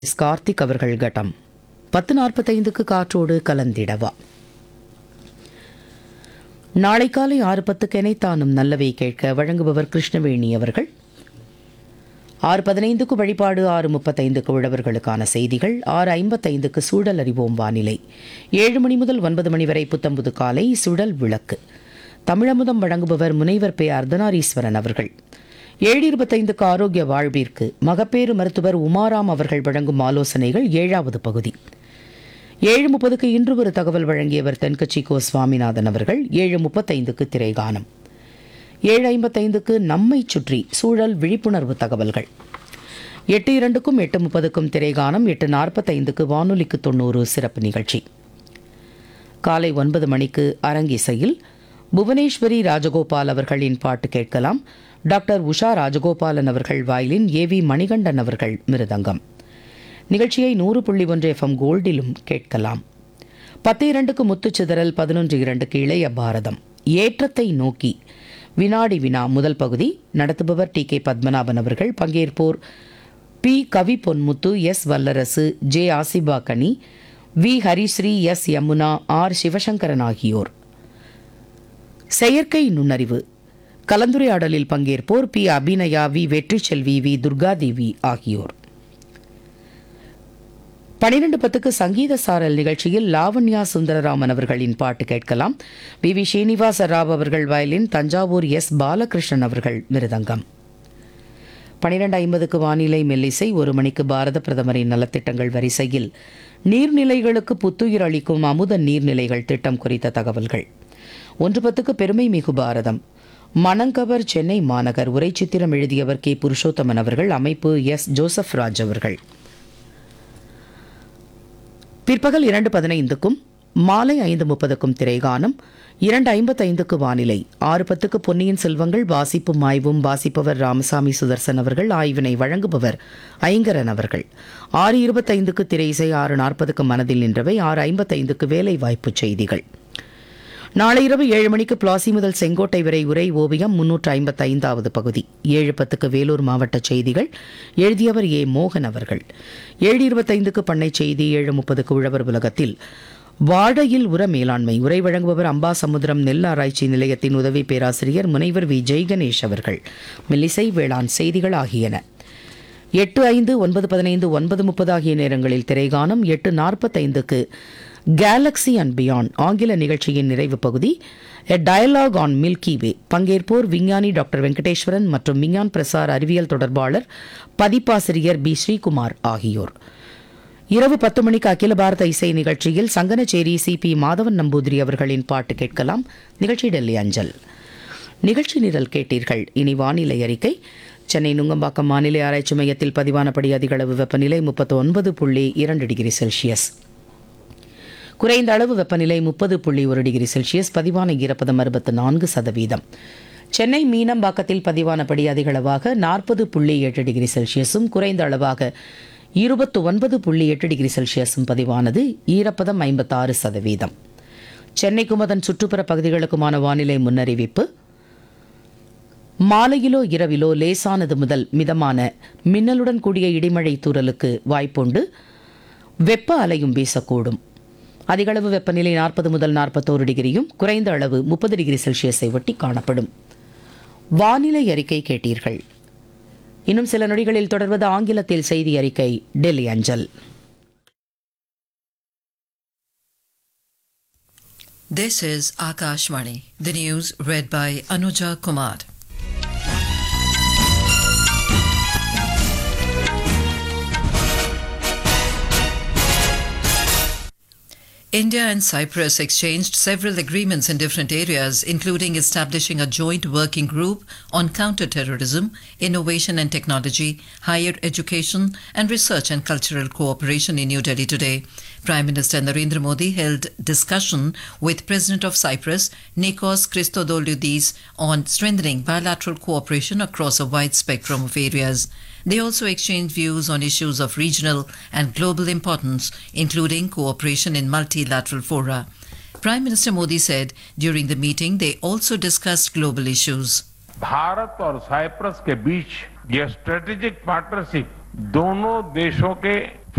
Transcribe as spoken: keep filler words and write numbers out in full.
கார்த்திக் அவர்கள் கட்டம் பத்து நாற்பத்தைந்துக்கு காற்றோடு கலந்திடவா. நாளை காலை ஆறு பத்துக்கு எனைத்தானும் நல்லவை கேட்க வழங்குபவர் கிருஷ்ணவேணி அவர்கள். ஆறு பதினைந்துக்கு வழிபாடு, ஆறு முப்பத்தைந்துக்கு உழவர்களுக்கான செய்திகள், ஆறு ஐம்பத்தைந்துக்கு சூழல் அறிவோம் வானிலை, ஏழு மணி முதல் ஒன்பது மணி வரை புத்தம்புது காலை சுழல் விளக்கு. தமிழமுதம் வழங்குபவர் முனைவர் பே அர்த்தநாரீஸ்வரன் அவர்கள். ஏழு இருபத்தைந்துக்கு ஆரோக்கிய வாழ்விற்கு மகப்பேறு மருத்துவர் உமாராம் அவர்கள் வழங்கும் ஆலோசனைகள் ஏழாவது பகுதி. ஏழு முப்பதுக்கு இன்று ஒரு தகவல் வழங்கியவர் தென்கட்சி கோ சுவாமிநாதன் அவர்கள். ஏழு முப்பத்தைந்துக்கு திரைகானம். ஏழு ஐம்பத்தைந்துக்கு நம்மை சுற்றி சூழல் விழிப்புணர்வு தகவல்கள். எட்டு இரண்டுக்கும் எட்டு முப்பதுக்கும் திரைகானம். எட்டு நாற்பத்தைந்துக்கு வானொலிக்கு தொண்ணூறு சிறப்பு நிகழ்ச்சி. காலை ஒன்பது மணிக்கு அரங்கிசையில் புவனேஸ்வரி ராஜகோபால் அவர்களின் பாட்டு கேட்கலாம். டாக்டர் உஷா ராஜகோபாலன் அவர்கள் வயலின், ஏ வி மணிகண்டன் அவர்கள் மிருதங்கம். நிகழ்ச்சியை நூறு புள்ளி ஒன்று எஃப்எம் கோல்டிலும் கேட்கலாம். பத்து இரண்டுக்கு முத்துச்சிதறல், பதினொன்று இரண்டுக்கு இளைய பாரதம், ஏற்றத்தை நோக்கி வினாடி வினா முதல் பகுதி. நடத்துபவர் டி கே பத்மநாபன் அவர்கள். பங்கேற்போர் பி கவி பொன்முத்து, எஸ் வல்லரசு, J Asifa Ghani, we Harisree, S Yamuna, R Sivasankaran ஆகியோர். செயற்கை நுண்ணறிவு கலந்துரையாடலில் பங்கேற்போர் பி அபிநயா, வி வெற்றி செல்வி, வி துர்காதேவி ஆகியோர். பனிரெண்டு பத்துக்கு சங்கீத சாரல் நிகழ்ச்சியில் லாவண்யா சுந்தரராமன் அவர்களின் பாட்டு கேட்கலாம். வி வி ஸ்ரீனிவாச ராவ் அவர்கள் வயலின், தஞ்சாவூர் எஸ் பாலகிருஷ்ணன் அவர்கள் மிருதங்கம். பனிரெண்டு ஐம்பதுக்கு வானிலை மெல்லிசை. ஒரு மணிக்கு பாரத பிரதமரின் நலத்திட்டங்கள் வரிசையில் நீர்நிலைகளுக்கு புத்துயிர் அளிக்கும் அமுத நீர்நிலைகள் திட்டம் குறித்த தகவல்கள். ஒன்று பத்துக்கு பெருமை மிகு பாரதம், மணங்கவர் சென்னை மாநகர். உரை சித்திரம் எழுதியவர் கே புருஷோத்தமன் அவர்கள். அமைப்பு எஸ் ஜோசப் ராஜ் அவர்கள். பிற்பகல் இரண்டு பதினைந்துக்கும் மாலை ஐந்து முப்பதுக்கும் திரைகானம். இரண்டு ஐம்பத்தைந்துக்கு வானிலை. ஆறு பத்துக்கு பொன்னியின் செல்வங்கள், வாசிப்பும் ஆய்வும். வாசிப்பவர் ராமசாமி சுதர்சன் அவர்கள். ஆய்வினை வழங்குபவர் ஐங்கரன் அவர்கள். ஆறு இருபத்தைந்துக்கு திரையிசை. ஆறு நாற்பதுக்கு மனதில் நின்றவை. ஆறு ஐம்பத்தைந்துக்கு வேலை வாய்ப்பு செய்திகள். நாளை இரவு ஏழு மணிக்கு பிளாசி முதல் செங்கோட்டை வரை உரை ஓவியம், முன்னூற்று ஐம்பத்தி ஐந்தாவது பகுதி. ஏழு பத்துக்கு வேலூர் மாவட்ட செய்திகள். எழுதியவர் ஏ மோகன் அவர்கள். ஏழு இருபத்தைந்துக்கு பண்ணை செய்தி. ஏழு முப்பதுக்கு உழவர் உலகத்தில் வாழையில் உர மேலாண்மை. உரை வழங்குபவர் அம்பாசமுத்திரம் நெல் ஆராய்ச்சி நிலையத்தின் உதவி பேராசிரியர் முனைவர் வி ஜெய்கணேஷ் அவர்கள். மெல்லிசை, வேளாண் செய்திகள் ஆகியன. எட்டு ஐந்து, ஒன்பது பதினைந்து, ஒன்பது முப்பது ஆகிய நேரங்களில் திரைகானம். எட்டு நாற்பத்தைந்துக்கு கேலக்ஸி அண்ட் பியாண்ட் ஆங்கில நிகழ்ச்சியின் நிறைவு பகுதி, எ டயலாக் ஆன் மில்கி வே. பங்கேற்போர் விஞ்ஞானி டாக்டர் வெங்கடேஸ்வரன் மற்றும் விஞ்ஞான் பிரசார் அறிவியல் தொடர்பாளர் பதிப்பாசிரியர் பி ஸ்ரீகுமார் ஆகியோர். இரவு பத்து மணிக்கு அகில பாரத இசை நிகழ்ச்சியில் சங்கனச்சேரி சி பி மாதவன் நம்பூதிரி அவர்களின் பாட்டு கேட்கலாம். நிகழ்ச்சி டெல்லி அஞ்சல். நிகழ்ச்சி நிரல் கேட்டீர்கள். இனி வானிலை அறிக்கை. சென்னை நுங்கம்பாக்கம் வானிலை ஆராய்ச்சி மையத்தில் பதிவானபடி அதிகளவு வெப்பநிலை முப்பத்தி ஒன்பது புள்ளி இரண்டு டிகிரி செல்சியஸ். குறைந்த அளவு வெப்பநிலை முப்பது புள்ளி ஒரு டிகிரி செல்சியஸ். பதிவான ஈரப்பதம் அறுபத்து நான்கு சதவீதம். சென்னை மீனம்பாக்கத்தில் பதிவானபடி அதிகளவாக நாற்பது புள்ளி எட்டு டிகிரி செல்சியஸும் குறைந்த அளவாக இருபத்தி ஒன்பது புள்ளி எட்டு டிகிரி செல்சியஸும் பதிவானது. ஈரப்பதம் ஐம்பத்தாறு சதவீதம். சென்னைக்கும் அதன் சுற்றுப்புற பகுதிகளுக்குமான வானிலை முன்னறிவிப்பு. மாலையிலோ இரவிலோ லேசானது முதல் மிதமான மின்னலுடன் கூடிய இடிமழை தூறலுக்கு வாய்ப்புண்டு. வெப்ப அலையும் வீசக்கூடும். அதிகளவு வெப்பநிலை நாற்பது முதல் நாற்பத்தோரு டிகிரியும் குறைந்த அளவு முப்பது டிகிரி செல்சியஸை ஒட்டி காணப்படும். வானிலை அறிக்கை கேட்டீர்கள். இன்னும் சில நொடிகளில் தொடர்வது ஆங்கிலத்தில் செய்தி அறிக்கை, டெல்லி அஞ்சல். This is Akashvani. The news read by Anuja Kumar. India and Cyprus exchanged several agreements in different areas, including establishing a joint working group on counter-terrorism, innovation and technology, higher education, and research and cultural cooperation in New Delhi today. Prime Minister Narendra Modi held discussion with President of Cyprus, Nikos Christodoulidis, on strengthening bilateral cooperation across a wide spectrum of areas. They also exchanged views on issues of regional and global importance, including cooperation in multilateral fora. Prime Minister Modi said during the meeting they also discussed global issues. Bharat और Cyprus के बीच यह strategic partnership दोनों देशों के